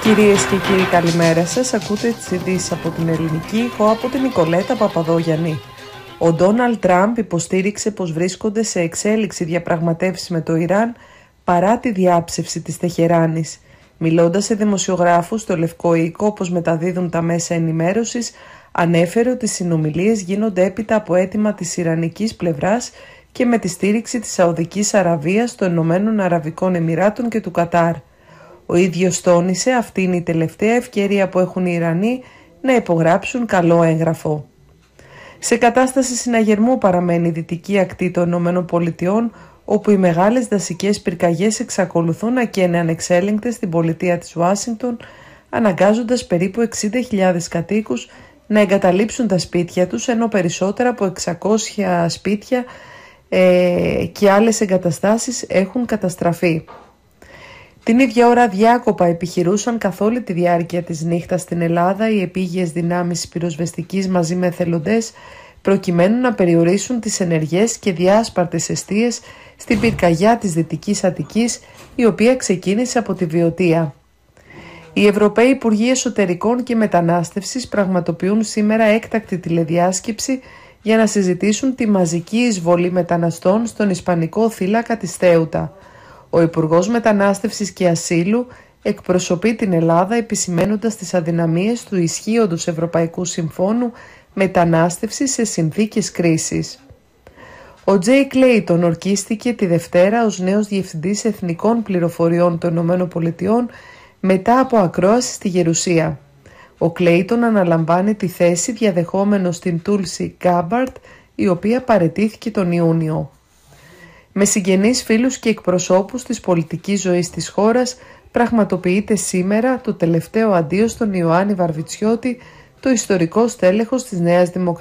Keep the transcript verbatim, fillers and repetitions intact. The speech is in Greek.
Κυρίες και κύριοι, καλημέρα σας. Ακούτε τις ειδήσεις από την Ελληνική Ήχο από την Νικολέτα Παπαδόγιαννη. Ο Ντόναλντ Τραμπ υποστήριξε πως βρίσκονται σε εξέλιξη διαπραγματεύσεις με το Ιράν παρά τη διάψευση της Τεχεράνης. Μιλώντας σε δημοσιογράφους στο Λευκό Οίκο, όπως μεταδίδουν τα μέσα ενημέρωσης, ανέφερε ότι οι συνομιλίες γίνονται έπειτα από αίτημα της ιρανικής πλευράς και με τη στήριξη της Σαουδικής Αραβίας, των Ηνωμένων Αραβικών Εμιράτων και του Κατάρ. Ο ίδιος τόνισε αυτή είναι η τελευταία ευκαιρία που έχουν οι Ιρανοί να υπογράψουν καλό έγγραφο. Σε κατάσταση συναγερμού παραμένει η δυτική ακτή των Ηνωμένων Πολιτειών, όπου οι μεγάλες δασικές πυρκαγιές εξακολουθούν να καίνε ανεξέλεγκτες στην πολιτεία της Ουάσιγκτον, αναγκάζοντας περίπου εξήντα χιλιάδες κατοίκους να εγκαταλείψουν τα σπίτια τους, ενώ περισσότερα από εξακόσια σπίτια ε, και άλλες εγκαταστάσεις έχουν καταστραφεί. Την ίδια ώρα διάκοπα επιχειρούσαν καθ' όλη τη διάρκεια της νύχτας στην Ελλάδα οι επίγειες δυνάμεις πυροσβεστικής μαζί με εθελοντές, προκειμένου να περιορίσουν τις ενεργές και διάσπαρτες εστίες στην πυρκαγιά της Δυτικής Αττικής, η οποία ξεκίνησε από τη Βιωτία. Οι Ευρωπαίοι Υπουργοί Εσωτερικών και Μετανάστευσης πραγματοποιούν σήμερα έκτακτη τηλεδιάσκεψη για να συζητήσουν τη μαζική εισβολή μεταναστών στον Ισπανικό θύλακα της Θέουτα. Ο Υπουργός Μετανάστευσης και Ασύλου εκπροσωπεί την Ελλάδα, επισημαίνοντας τις αδυναμίες του ισχύοντος Ευρωπαϊκού Συμφώνου Μετανάστευσης σε συνθήκες κρίσης. Ο Τζέι Κλέιτον ορκίστηκε τη Δευτέρα ως νέος Διευθυντής Εθνικών Πληροφοριών των Ηνωμένων Πολιτειών μετά από ακρόαση στη Γερουσία. Ο Κλέιτον αναλαμβάνει τη θέση διαδεχόμενος την Τούλσι Γκάμπαρτ, η οποία παραιτήθηκε τον Ιούνιο. Με συγγενείς, φίλους και εκπροσώπους της πολιτικής ζωής της χώρας πραγματοποιείται σήμερα το τελευταίο αντίο στον Ιωάννη Βαρβιτσιώτη, το ιστορικό στέλεχος της Νέας Δημοκρατίας.